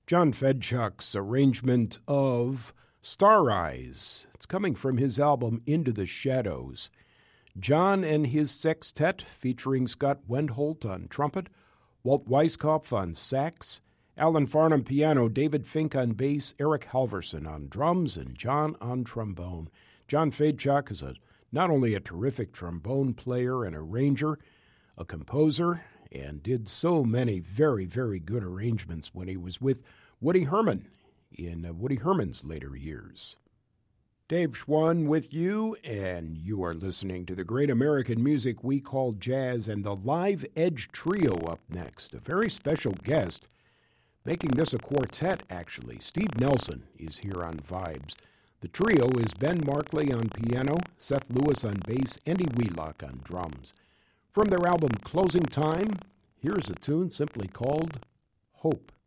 John Fedchuk's arrangement of Star Eyes. It's coming from his album Into the Shadows. John and his sextet, featuring Scott Wendholt on trumpet, Walt Weiskopf on sax, Alan Farnham piano, David Fink on bass, Eric Halverson on drums, and John on trombone. John Fedchuk is not only a terrific trombone player and arranger, a composer, and did so many very, very good arrangements when he was with Woody Herman in Woody Herman's later years. Dave Schwann with you, and you are listening to the great American music we call jazz, and the Live Edge Trio up next. A very special guest, making this a quartet, actually. Steve Nelson is here on Vibes. The trio is Ben Markley on piano, Seth Lewis on bass, Andy Wheelock on drums. From their album Closing Time, here's a tune simply called Hope.